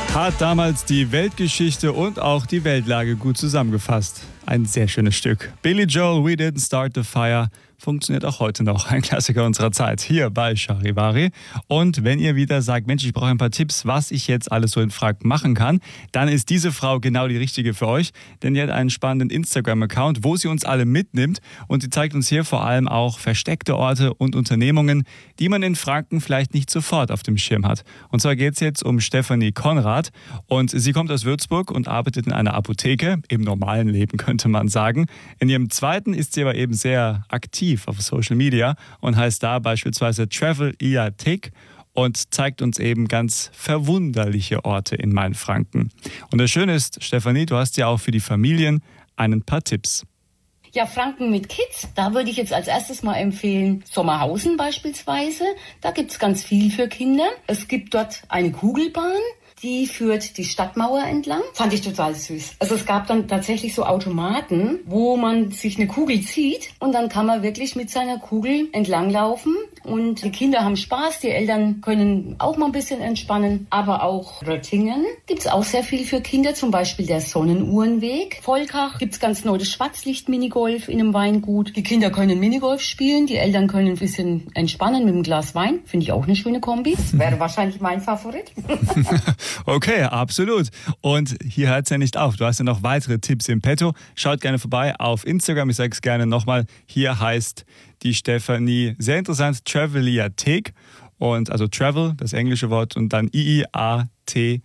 Hat damals die Weltgeschichte und auch die Weltlage gut zusammengefasst. Ein sehr schönes Stück. Billy Joel, We Didn't Start the Fire, funktioniert auch heute noch. Ein Klassiker unserer Zeit, hier bei Charivari. Und wenn ihr wieder sagt, Mensch, ich brauche ein paar Tipps, was ich jetzt alles so in Franken machen kann, dann ist diese Frau genau die richtige für euch. Denn die hat einen spannenden Instagram-Account, wo sie uns alle mitnimmt. Und sie zeigt uns hier vor allem auch versteckte Orte und Unternehmungen, die man in Franken vielleicht nicht sofort auf dem Schirm hat. Und zwar geht es jetzt um Stefanie Konrad. Und sie kommt aus Würzburg und arbeitet in einer Apotheke, im normalen Leben könnte man sagen. In ihrem zweiten ist sie aber eben sehr aktiv auf Social Media und heißt da beispielsweise Travel Iatek und zeigt uns eben ganz verwunderliche Orte in Mainfranken. Und das Schöne ist, Stefanie, du hast ja auch für die Familien ein paar Tipps. Ja, Franken mit Kids, da würde ich jetzt als erstes mal empfehlen, Sommerhausen beispielsweise. Da gibt's ganz viel für Kinder. Es gibt dort eine Kugelbahn. Die führt die Stadtmauer entlang. Fand ich total süß. Also es gab dann tatsächlich so Automaten, wo man sich eine Kugel zieht und dann kann man wirklich mit seiner Kugel entlanglaufen. Und die Kinder haben Spaß, die Eltern können auch mal ein bisschen entspannen. Aber auch Röttingen gibt's auch sehr viel für Kinder, zum Beispiel der Sonnenuhrenweg. Volkach gibt's ganz neu das Schwarzlicht-Minigolf in einem Weingut. Die Kinder können Minigolf spielen, die Eltern können ein bisschen entspannen mit einem Glas Wein. Finde ich auch eine schöne Kombi. Das wäre wahrscheinlich mein Favorit. Okay, absolut. Und hier hört es ja nicht auf. Du hast ja noch weitere Tipps im Petto. Schaut gerne vorbei auf Instagram. Ich sage es gerne nochmal. Hier heißt die Stefanie, sehr interessant, Travel Iatek. Und also Travel, das englische Wort, und dann IIATHEK.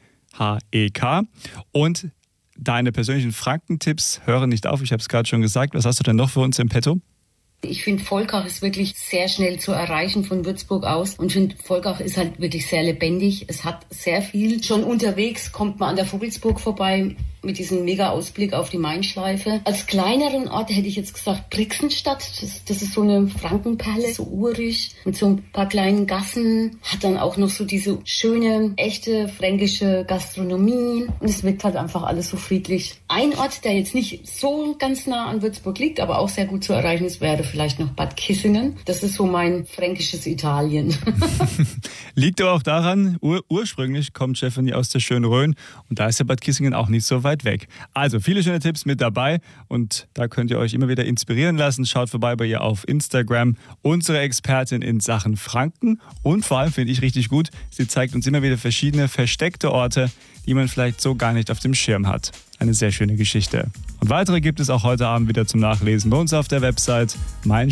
Und deine persönlichen Frankentipps hören nicht auf. Ich habe es gerade schon gesagt. Was hast du denn noch für uns im Petto? Ich finde, Volkach ist wirklich sehr schnell zu erreichen von Würzburg aus und finde, Volkach ist halt wirklich sehr lebendig. Es hat sehr viel. Schon unterwegs kommt man an der Vogelsburg vorbei mit diesem mega Ausblick auf die Mainschleife. Als kleineren Ort hätte ich jetzt gesagt Brixenstadt. Das ist so eine Frankenperle, so urig, mit so ein paar kleinen Gassen. Hat dann auch noch so diese schöne, echte fränkische Gastronomie. Und es wirkt halt einfach alles so friedlich. Ein Ort, der jetzt nicht so ganz nah an Würzburg liegt, aber auch sehr gut zu erreichen ist, wäre vielleicht noch Bad Kissingen. Das ist so mein fränkisches Italien. Liegt aber auch daran, ursprünglich kommt Stefanie aus der schönen Rhön und da ist ja Bad Kissingen auch nicht so weit weg. Also viele schöne Tipps mit dabei und da könnt ihr euch immer wieder inspirieren lassen. Schaut vorbei bei ihr auf Instagram. Unsere Expertin in Sachen Franken und vor allem finde ich richtig gut, sie zeigt uns immer wieder verschiedene versteckte Orte, die man vielleicht so gar nicht auf dem Schirm hat. Eine sehr schöne Geschichte. Und weitere gibt es auch heute Abend wieder zum Nachlesen bei uns auf der Website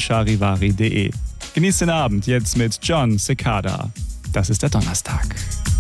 meincharivari.de. Genießt den Abend jetzt mit John Cicada. Das ist der Donnerstag.